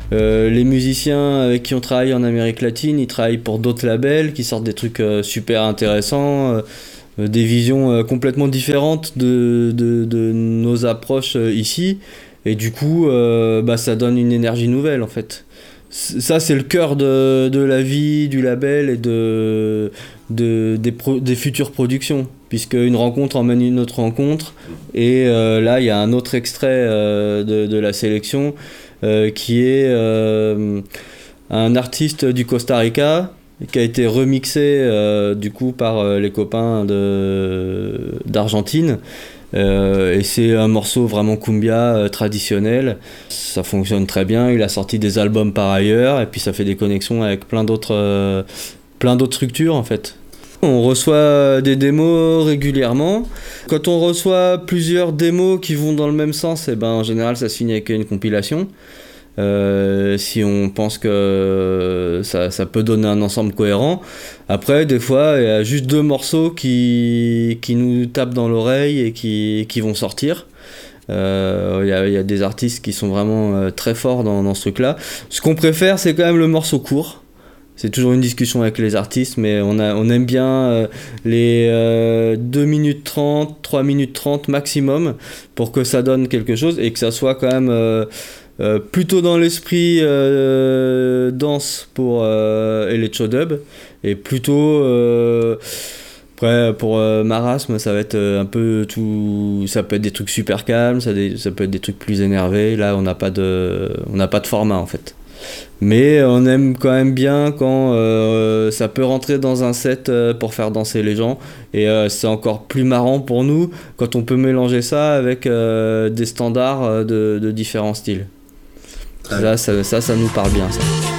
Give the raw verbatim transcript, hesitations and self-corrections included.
Euh, les musiciens avec qui on travaille en Amérique latine, ils travaillent pour d'autres labels qui sortent des trucs euh, super intéressants, euh, euh, des visions euh, complètement différentes de, de, de nos approches euh, ici. Et du coup, euh, bah, ça donne une énergie nouvelle en fait. C- Ça, c'est le cœur de, de la vie du label et de, de, des, pro- des futures productions. Puisque une rencontre emmène une autre rencontre. Et euh, là, il y a un autre extrait euh, de, de la sélection euh, qui est euh, un artiste du Costa Rica qui a été remixé euh, du coup par euh, les copains de, d'Argentine. Euh, et c'est un morceau vraiment cumbia euh, traditionnel. Ça fonctionne très bien. Il a sorti des albums par ailleurs et puis ça fait des connexions avec plein d'autres, euh, plein d'autres structures en fait. On reçoit des démos régulièrement. Quand on reçoit plusieurs démos qui vont dans le même sens, eh ben, en général ça se finit avec une compilation. Euh, si on pense que ça, ça peut donner un ensemble cohérent. Après, des fois, il y a juste deux morceaux qui, qui nous tapent dans l'oreille et qui, qui vont sortir. Euh, Il y a, il y a des artistes qui sont vraiment euh, très forts dans, dans ce truc-là. Ce qu'on préfère, c'est quand même le morceau court. C'est toujours une discussion avec les artistes, mais on, a, on aime bien euh, les euh, deux minutes trente, trois minutes trente maximum pour que ça donne quelque chose et que ça soit quand même euh, euh, plutôt dans l'esprit euh, danse pour euh, Electro Dub et plutôt euh, après pour euh, Marasme ça va être euh, un peu tout, ça peut être des trucs super calmes, ça, des, ça peut être des trucs plus énervés. Là on n'a pas de on n'a pas de format en fait. Mais on aime quand même bien quand euh, ça peut rentrer dans un set euh, pour faire danser les gens. Et euh, c'est encore plus marrant pour nous quand on peut mélanger ça avec euh, des standards euh, de, de différents styles. Ah, Là, ça, ça, ça nous parle bien, ça.